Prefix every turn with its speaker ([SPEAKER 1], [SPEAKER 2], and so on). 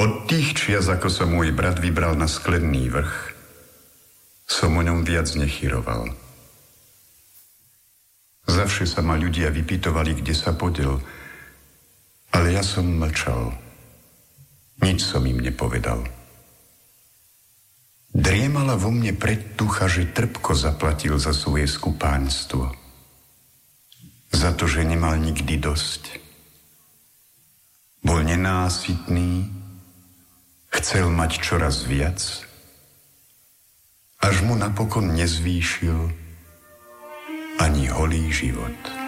[SPEAKER 1] Od tých čias, ako sa môj brat vybral na Sklený vrch, som o ňom viac nechyroval. Zavše sa ma ľudia vypytovali, kde sa podel, ale ja som mlčal. Nič som im nepovedal. Driemala vo mne predtucha, že trpko zaplatil za svoje skupánstvo. Za to, že nemal nikdy dosť. Bol nenásytný, chcel mať čoraz viac, až mu napokon nezvýšil ani holý život.